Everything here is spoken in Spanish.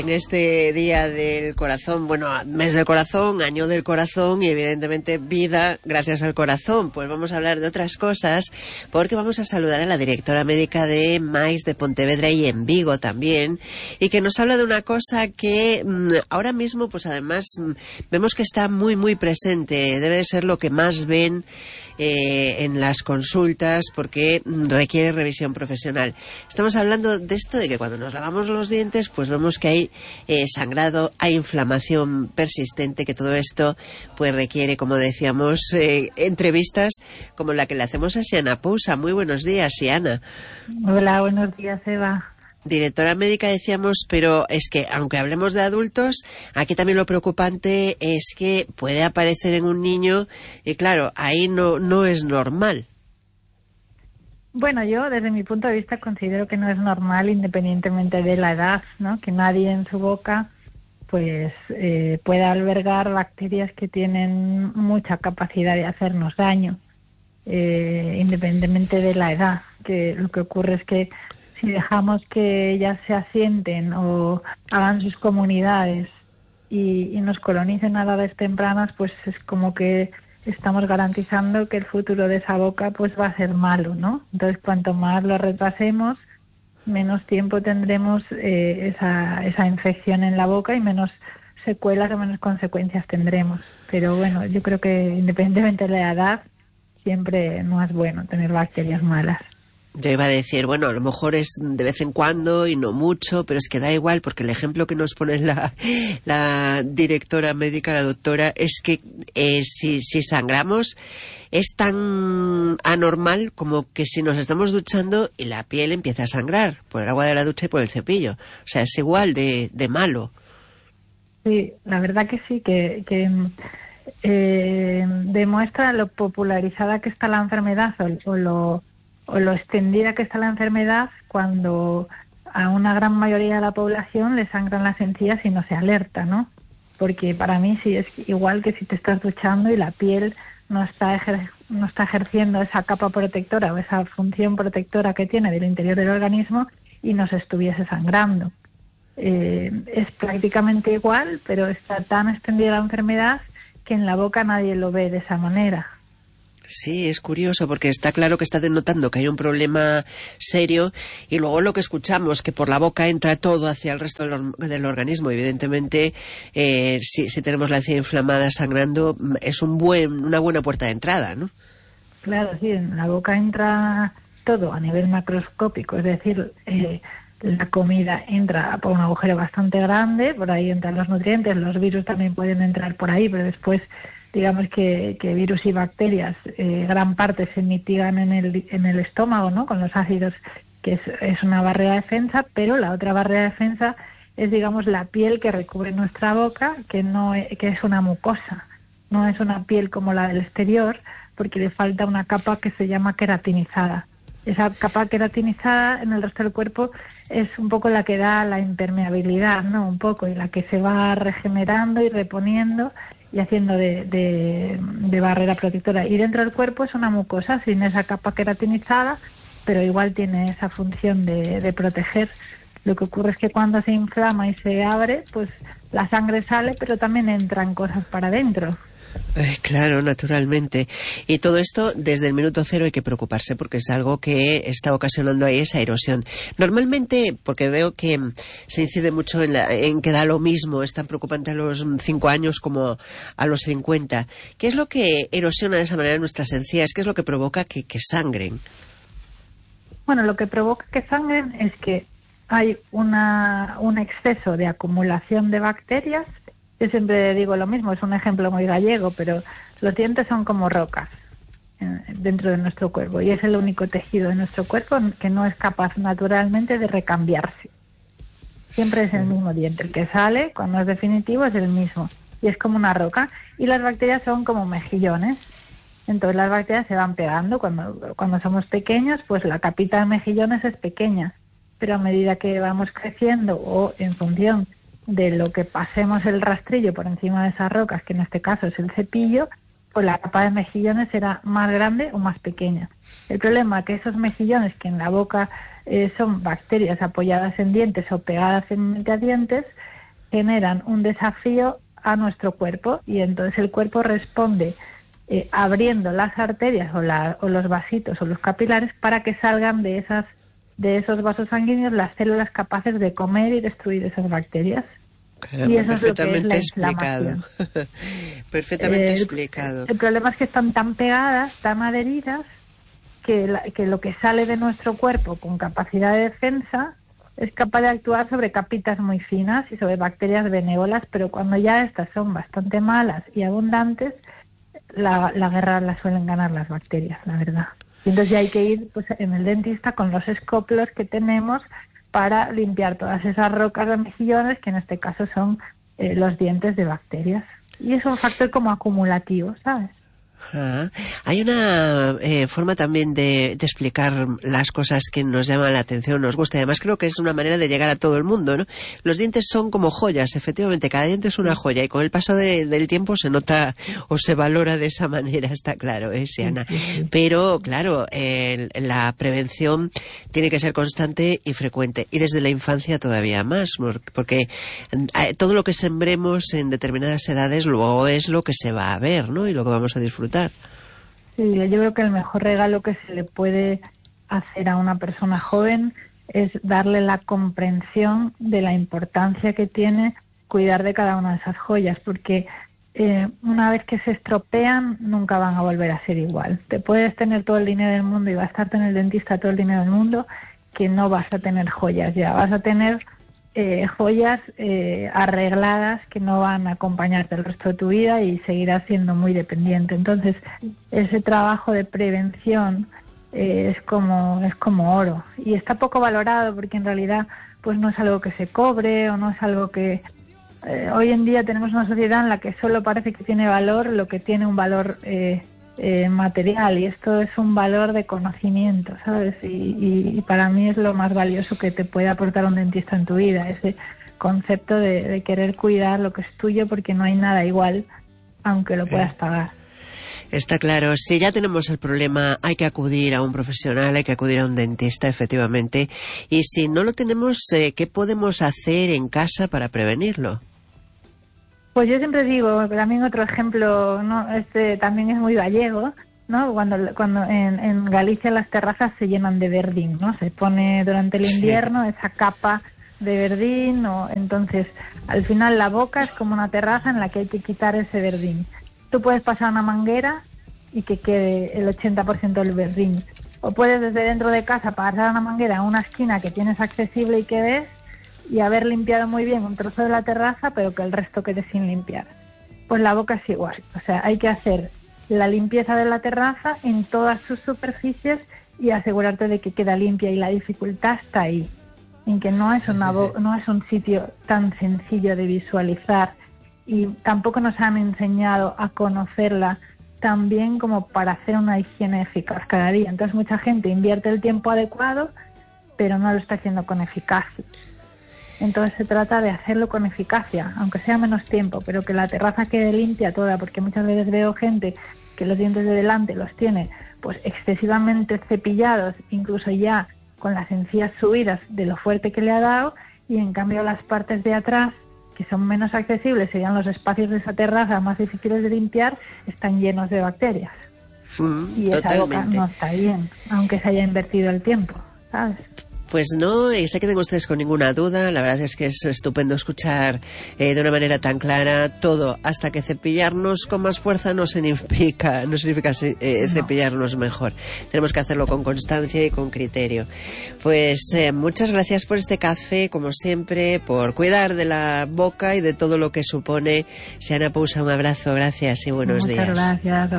En este día del corazón, bueno, mes del corazón, año del corazón y evidentemente vida gracias al corazón, pues vamos a hablar de otras cosas porque vamos a saludar a la directora médica de MAIS de Pontevedra y en Vigo también, y que nos habla de una cosa que ahora mismo pues además vemos que está muy presente, debe de ser lo que más ven en las consultas porque requiere revisión profesional. Estamos hablando de esto de que cuando nos lavamos los dientes pues vemos que hay sangrado, hay inflamación persistente, que todo esto pues requiere, como decíamos, entrevistas como la que le hacemos a Siana Pousa. Muy buenos días, Siana. Hola, buenos días, Eva. Directora médica, decíamos, pero es que aunque hablemos de adultos, aquí también lo preocupante es que puede aparecer en un niño y claro, ahí no es normal. Bueno, yo desde mi punto de vista considero que no es normal independientemente de la edad, ¿no? Que nadie en su boca pues pueda albergar bacterias que tienen mucha capacidad de hacernos daño, independientemente de la edad. Que lo que ocurre es que si dejamos que ellas se asienten o hagan sus comunidades y nos colonicen a edades tempranas, pues es como que estamos garantizando que el futuro de esa boca pues va a ser malo, ¿no? Entonces, cuanto más lo retrasemos, menos tiempo tendremos esa infección en la boca y menos secuelas o menos consecuencias tendremos. Pero bueno, yo creo que independientemente de la edad, siempre no es bueno tener bacterias malas. Yo iba a decir, bueno, a lo mejor es de vez en cuando y no mucho, pero es que da igual, porque el ejemplo que nos pone la directora médica, la doctora, es que si sangramos es tan anormal como que si nos estamos duchando y la piel empieza a sangrar por el agua de la ducha y por el cepillo. O sea, es igual de malo. Sí, la verdad que sí, que demuestra lo popularizada que está la enfermedad o lo extendida que está la enfermedad cuando a una gran mayoría de la población le sangran las encías y no se alerta, ¿no? Porque para mí sí es igual que si te estás duchando y la piel no está ejerciendo esa capa protectora o esa función protectora que tiene del interior del organismo y nos estuviese sangrando. Es prácticamente igual, pero está tan extendida la enfermedad que en la boca nadie lo ve de esa manera. Sí, es curioso porque está claro que está denotando que hay un problema serio y luego lo que escuchamos, que por la boca entra todo hacia el resto del organismo. Evidentemente, si tenemos la encía inflamada sangrando, es una buena puerta de entrada, ¿no? Claro, sí, en la boca entra todo a nivel macroscópico, es decir, la comida entra por un agujero bastante grande, por ahí entran los nutrientes, los virus también pueden entrar por ahí, pero después digamos que virus y bacterias, gran parte se mitigan en el estómago, ¿no? Con los ácidos, que es una barrera de defensa, pero la otra barrera de defensa es, digamos, la piel que recubre nuestra boca, que es una mucosa, no es una piel como la del exterior, porque le falta una capa que se llama queratinizada. Esa capa queratinizada en el resto del cuerpo es un poco la que da la impermeabilidad, ¿no? Un poco, y la que se va regenerando y reponiendo y haciendo de barrera protectora. Y dentro del cuerpo es una mucosa sin esa capa queratinizada, pero igual tiene esa función de proteger. Lo que ocurre es que cuando se inflama y se abre, pues la sangre sale, pero también entran cosas para adentro. Claro, naturalmente. Y todo esto desde el minuto cero hay que preocuparse porque es algo que está ocasionando ahí esa erosión. Normalmente, porque veo que se incide mucho en que da lo mismo, es tan preocupante a los 5 años como a los 50. ¿Qué es lo que erosiona de esa manera nuestras encías? ¿Qué es lo que provoca que sangren? Bueno, lo que provoca que sangren es que hay un exceso de acumulación de bacterias. Yo siempre digo lo mismo, es un ejemplo muy gallego, pero los dientes son como rocas dentro de nuestro cuerpo y es el único tejido de nuestro cuerpo que no es capaz naturalmente de recambiarse. Siempre es el mismo diente, el que sale cuando es definitivo es el mismo y es como una roca, y las bacterias son como mejillones. Entonces las bacterias se van pegando cuando somos pequeños, pues la capita de mejillones es pequeña, pero a medida que vamos creciendo o en función de lo que pasemos el rastrillo por encima de esas rocas, que en este caso es el cepillo, pues la capa de mejillones será más grande o más pequeña. El problema es que esos mejillones que en la boca son bacterias apoyadas en dientes o pegadas a dientes, generan un desafío a nuestro cuerpo y entonces el cuerpo responde abriendo las arterias o los vasitos o los capilares para que salgan de esos vasos sanguíneos las células capaces de comer y destruir esas bacterias. Y eso perfectamente es la explicado. Perfectamente explicado. El problema es que están tan pegadas, tan adheridas, que lo que sale de nuestro cuerpo con capacidad de defensa es capaz de actuar sobre capitas muy finas y sobre bacterias benévolas, pero cuando ya estas son bastante malas y abundantes, la guerra la suelen ganar las bacterias, la verdad. Y entonces ya hay que ir pues en el dentista con los escoplos que tenemos para limpiar todas esas rocas de mejillones, que en este caso son los dientes de bacterias. Y es un factor como acumulativo, ¿sabes? Hay una forma también de explicar las cosas que nos llaman la atención, nos gusta, y además creo que es una manera de llegar a todo el mundo, ¿no? Los dientes son como joyas, efectivamente, cada diente es una joya y con el paso del tiempo se nota o se valora de esa manera, está claro, Siana. Pero, claro, la prevención tiene que ser constante y frecuente, y desde la infancia todavía más, porque todo lo que sembremos en determinadas edades luego es lo que se va a ver, ¿no? Y lo que vamos a disfrutar. Sí, yo creo que el mejor regalo que se le puede hacer a una persona joven es darle la comprensión de la importancia que tiene cuidar de cada una de esas joyas, porque una vez que se estropean nunca van a volver a ser igual. Te puedes tener todo el dinero del mundo y gastarte en el dentista todo el dinero del mundo, que no vas a tener joyas ya, vas a tener joyas arregladas que no van a acompañarte el resto de tu vida y seguirás siendo muy dependiente. Entonces, ese trabajo de prevención es como oro y está poco valorado porque en realidad pues no es algo que se cobre o no es algo que hoy en día tenemos una sociedad en la que solo parece que tiene valor lo que tiene un valor material, y esto es un valor de conocimiento, ¿sabes? Y para mí es lo más valioso que te puede aportar un dentista en tu vida, ese concepto de querer cuidar lo que es tuyo, porque no hay nada igual, aunque lo puedas pagar. Está claro, si ya tenemos el problema hay que acudir a un profesional, hay que acudir a un dentista, efectivamente, y si no lo tenemos, ¿qué podemos hacer en casa para prevenirlo? Pues yo siempre digo, también otro ejemplo, ¿no? También es muy gallego, ¿no? Cuando en Galicia las terrazas se llenan de verdín, ¿no? Se pone durante el invierno esa capa de verdín, entonces al final la boca es como una terraza en la que hay que quitar ese verdín. Tú puedes pasar una manguera y que quede el 80% del verdín, o puedes desde dentro de casa pasar una manguera a una esquina que tienes accesible y que ves, y haber limpiado muy bien un trozo de la terraza, pero que el resto quede sin limpiar. Pues la boca es igual, o sea, hay que hacer la limpieza de la terraza en todas sus superficies y asegurarte de que queda limpia, y la dificultad está ahí, en que no es un sitio tan sencillo de visualizar, y tampoco nos han enseñado a conocerla tan bien como para hacer una higiene eficaz cada día. Entonces mucha gente invierte el tiempo adecuado, pero no lo está haciendo con eficacia. Entonces se trata de hacerlo con eficacia, aunque sea menos tiempo, pero que la terraza quede limpia toda, porque muchas veces veo gente que los dientes de delante los tiene pues excesivamente cepillados, incluso ya con las encías subidas de lo fuerte que le ha dado, y en cambio las partes de atrás, que son menos accesibles, serían los espacios de esa terraza más difíciles de limpiar, están llenos de bacterias. Y esa boca no está bien, aunque se haya invertido el tiempo, ¿sabes? Pues no, y se queden ustedes con ninguna duda. La verdad es que es estupendo escuchar de una manera tan clara todo, hasta que cepillarnos con más fuerza no significa cepillarnos mejor. Tenemos que hacerlo con constancia y con criterio. Pues muchas gracias por este café, como siempre, por cuidar de la boca y de todo lo que supone. Siana Pousa, un abrazo, gracias y buenos días. Muchas gracias.